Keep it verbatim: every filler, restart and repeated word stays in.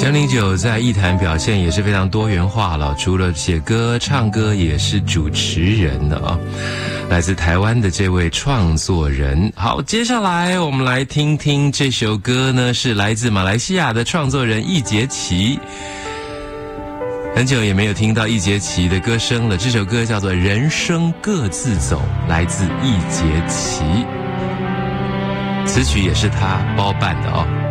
江零九在艺坛表现也是非常多元化了，除了写歌唱歌也是主持人的啊。来自台湾的这位创作人。好，接下来我们来听听这首歌呢，是来自马来西亚的创作人易杰奇。很久也没有听到易杰奇的歌声了，这首歌叫做《人生各自走》，来自易杰奇，词曲也是他包办的哦。